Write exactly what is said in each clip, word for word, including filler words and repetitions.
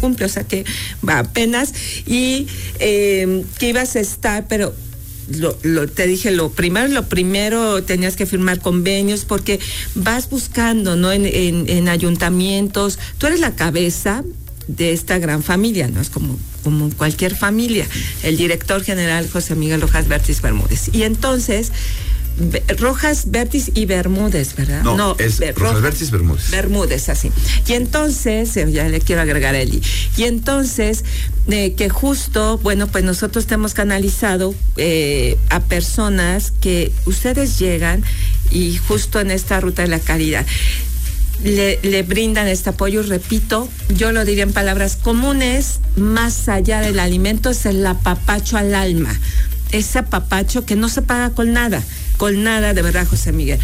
cumple, o sea que va apenas, y eh, que ibas a estar, pero Lo, lo, te dije, lo primero, lo primero tenías que firmar convenios porque vas buscando, ¿no? En, en, en ayuntamientos, tú eres la cabeza de esta gran familia, ¿no? Es como, como cualquier familia, el director general José Miguel Rojas Vértiz Bermúdez. Y entonces, Rojas Vértiz y Bermúdez, ¿verdad? No, no es Rojas, Rojas Vértiz Bermúdez. Bermúdez, así. Y entonces, eh, ya le quiero agregar a Eli. Y entonces, eh, que justo, bueno, pues nosotros te hemos canalizado eh, a personas que ustedes llegan y justo en esta ruta de la caridad le, le brindan este apoyo. Repito, yo lo diría en palabras comunes, más allá del alimento, es el apapacho al alma. Ese apapacho que no se paga con nada, con nada, de verdad, José Miguel.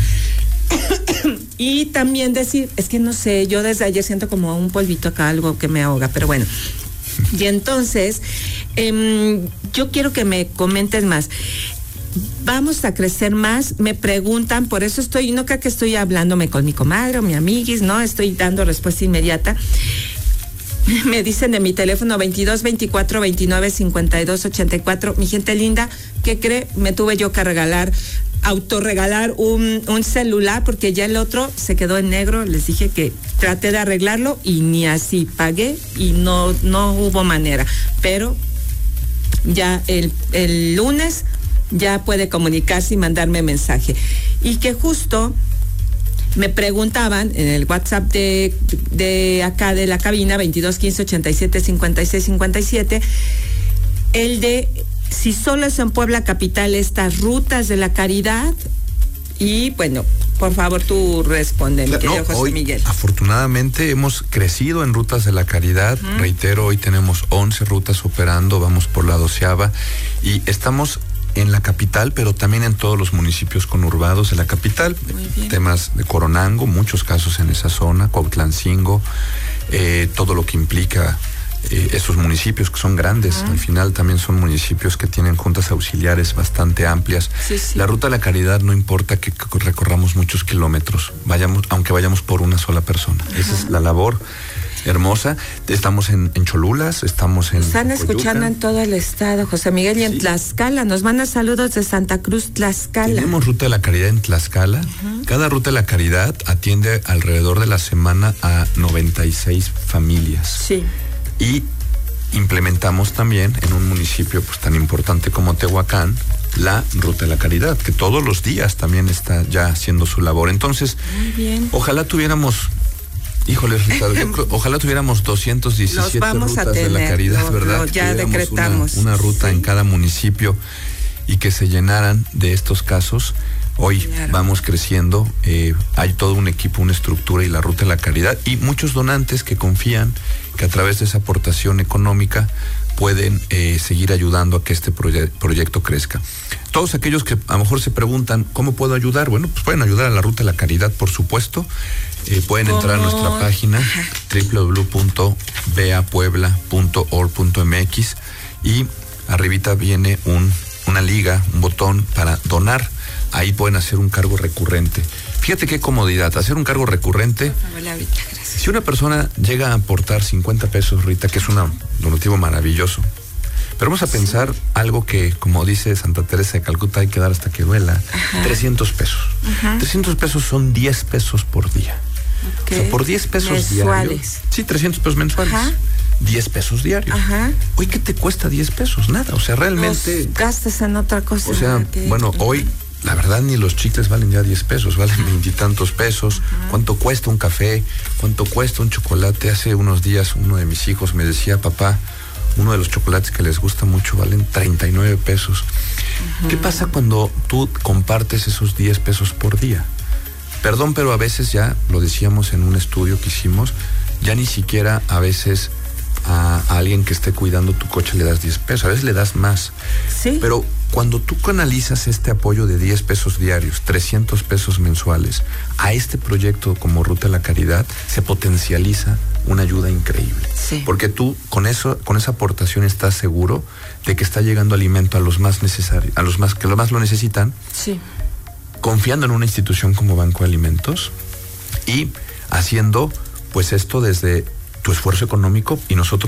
Y también decir, es que no sé, yo desde ayer siento como un polvito acá, algo que me ahoga, pero bueno. Y entonces, eh, yo quiero que me comentes más. Vamos a crecer más, me preguntan, por eso estoy, no creo que estoy hablándome con mi comadre o mi amiguis, no, estoy dando respuesta inmediata. Me dicen de mi teléfono veintidós veinticuatro veintinueve cincuenta y dos ochenta y cuatro. Mi gente linda, ¿qué cree? Me tuve yo que regalar, autorregalar un, un celular porque ya el otro se quedó en negro. Les dije que traté de arreglarlo y ni así pagué y no, no hubo manera. Pero ya el, el lunes ya puede comunicarse y mandarme mensaje. Y que justo me preguntaban en el WhatsApp de, de acá de la cabina, veintidós quince ochenta y siete cincuenta y seis cincuenta y siete, el de si solo es en Puebla capital estas rutas de la caridad. Y bueno, por favor tú responde, mi querido no, José hoy, Miguel. Afortunadamente hemos crecido en rutas de la caridad. Uh-huh. Reitero, hoy tenemos once rutas operando, vamos por la doceava y estamos en la capital, pero también en todos los municipios conurbados de la capital. Temas de Coronango, muchos casos en esa zona, Cuautlancingo, eh, todo lo que implica eh, esos municipios que son grandes. Uh-huh. Al final también son municipios que tienen juntas auxiliares bastante amplias. Sí, sí. La ruta de la caridad no importa que, que recorramos muchos kilómetros, vayamos, aunque vayamos por una sola persona. Uh-huh. Esa es la labor hermosa. Estamos en, en Cholulas, estamos en Están Coyuca. Escuchando en todo el estado, José Miguel, y en sí. Tlaxcala. Nos mandan saludos de Santa Cruz, Tlaxcala. Tenemos Ruta de la Caridad en Tlaxcala. Uh-huh. Cada Ruta de la Caridad atiende alrededor de la semana a noventa y seis familias. Sí. Y implementamos también en un municipio pues tan importante como Tehuacán la Ruta de la Caridad, que todos los días también está ya haciendo su labor. Entonces, muy bien. Ojalá tuviéramos Híjole, Ricardo, yo, ojalá tuviéramos doscientas diecisiete rutas tener, de la caridad, lo, ¿verdad? Lo ya decretamos. Una, una ruta sí. en cada municipio y que se llenaran de estos casos. Hoy claro. vamos creciendo, eh, hay todo un equipo, una estructura y la Ruta de la Caridad y muchos donantes que confían que a través de esa aportación económica pueden eh, seguir ayudando a que este proye- proyecto crezca. Todos aquellos que a lo mejor se preguntan, ¿cómo puedo ayudar? Bueno, pues pueden ayudar a la Ruta de la Caridad, por supuesto. Eh, pueden ¿Cómo? entrar a nuestra página doble u doble u doble u punto b a puebla punto org punto m x y arribita viene un, una liga, un botón para donar. Ahí pueden hacer un cargo recurrente. Fíjate qué comodidad, hacer un cargo recurrente. Si una persona llega a aportar cincuenta pesos, Rita, que es un donativo maravilloso, pero vamos a pensar sí. algo que, como dice Santa Teresa de Calcuta, hay que dar hasta que duela. Ajá. trescientos pesos. Ajá. trescientos pesos son diez pesos por día. Okay. O sea, por diez pesos mensuales. Diarios. Sí, trescientos pesos mensuales. Ajá. diez pesos diarios. Ajá. Hoy, ¿qué te cuesta diez pesos? Nada. O sea, realmente. Los gastas en otra cosa. O sea, que... bueno, hoy, la verdad, ni los chicles valen ya diez pesos, valen veintitantos pesos. Ajá. ¿Cuánto cuesta un café? ¿Cuánto cuesta un chocolate? Hace unos días uno de mis hijos me decía, papá, uno de los chocolates que les gusta mucho valen treinta y nueve pesos. Ajá. ¿Qué pasa cuando tú compartes esos diez pesos por día? Perdón, pero a veces ya, lo decíamos en un estudio que hicimos, ya ni siquiera a veces a, a alguien que esté cuidando tu coche le das diez pesos, a veces le das más. Sí. Pero cuando tú canalizas este apoyo de diez pesos diarios, trescientos pesos mensuales, a este proyecto como Ruta de la Caridad, se potencializa una ayuda increíble. Sí. Porque tú con eso, con esa aportación estás seguro de que está llegando alimento a los más necesarios, a los más que lo más lo necesitan. Sí. Confiando en una institución como Banco de Alimentos y haciendo pues esto desde tu esfuerzo económico y nosotros